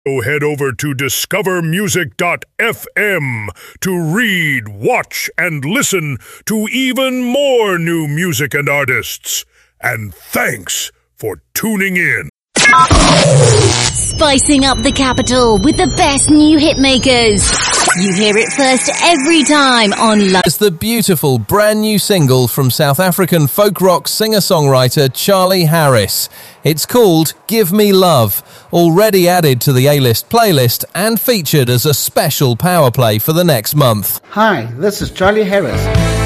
Head over to discovermusic.fm to read, watch, and listen to even more new music and artists. And thanks for tuning in. Spicing up the capital with the best new hitmakers. You hear it first every time on It's the beautiful brand new single from South African folk rock singer-songwriter Charlie Harris. It's called Give Me Love, already added to the A-List playlist and featured as a special power play for the next month. Hi, this is Charlie Harris.